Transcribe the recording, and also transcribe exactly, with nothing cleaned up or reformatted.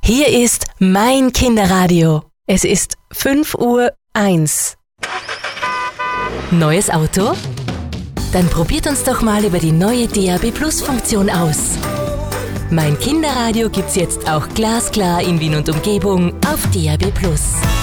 Hier ist mein Kinderradio. Es ist fünf Uhr eins. Neues Auto? Dann probiert uns doch mal über die neue D A B Plus Funktion aus. Mein Kinderradio gibt's jetzt auch glasklar in Wien und Umgebung auf D A B Plus.